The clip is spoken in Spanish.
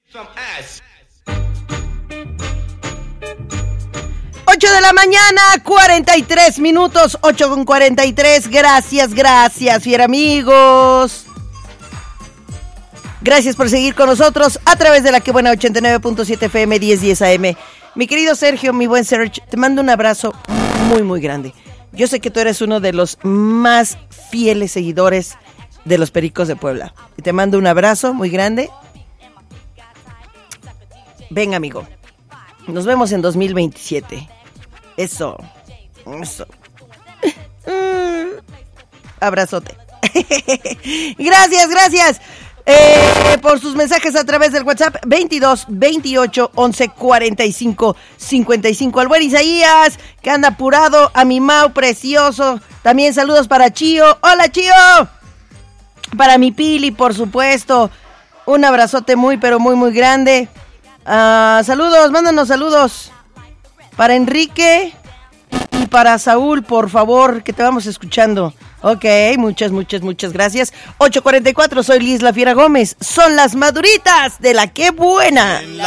8 de la mañana, 43 minutos, 8:43. Gracias, fiera amigos. Gracias por seguir con nosotros a través de la que buena 89.7 FM 1010 AM. Mi querido Sergio, mi buen Sergio, te mando un abrazo muy, muy grande. Yo sé que tú eres uno de los más fieles seguidores de los Pericos de Puebla. Y te mando un abrazo muy grande. Venga, amigo. Nos vemos en 2027. Eso. Abrazote. Gracias. Por sus mensajes a través del WhatsApp 22 28 11 45 55. Al buen Isaías, que anda apurado. A mi Mau precioso. También saludos para Chío. ¡Hola, Chío! Para mi Pili, por supuesto. Un abrazote muy, pero muy, muy grande. Saludos, mándanos saludos. Para Enrique y para Saúl, por favor, que te vamos escuchando. Ok, muchas gracias. 8:44, soy Liz La Fiera Gómez. Son las maduritas de la que buena.